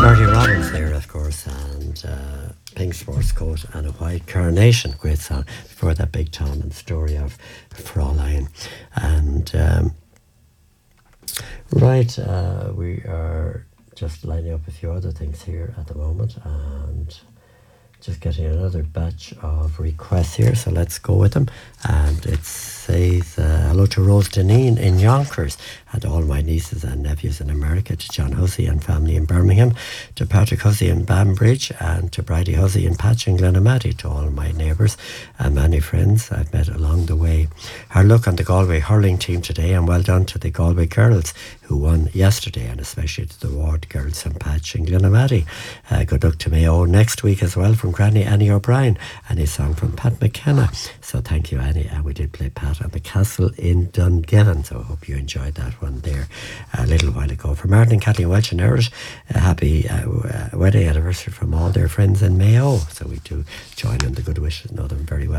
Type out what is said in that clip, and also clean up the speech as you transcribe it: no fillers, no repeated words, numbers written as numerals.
Bertie Robbins there, of course, and pink sports coat and a white carnation. Great song. Before that, Big Tom and Story of Fraulein. And we are just lining up a few other things here at the moment and just getting another batch of requests here, so let's go with them. And it says, hello to Rose Deneen in Yonkers, and all my nieces and nephews in America, to John Hussey and family in Birmingham, to Patrick Hussey in Banbridge, and to Bridie Hussey in Patch and Glenamaddy, to all my neighbours and many friends I've met along the way. Hard luck on the Galway hurling team today, and well done to the Galway girls who won yesterday, and especially to the Ward girls in Patch and Glenamaddy. Good luck to Mayo next week as well, from Granny Annie O'Brien, and a song from Pat McKenna. So thank you, Annie. And we did play Pat at the Castle in Dungiven, so I hope you enjoyed that one there a little while ago. For Martin and Kathleen Welch and Errett, a happy wedding anniversary from all their friends in Mayo. So we do join in the good wishes, know them very well.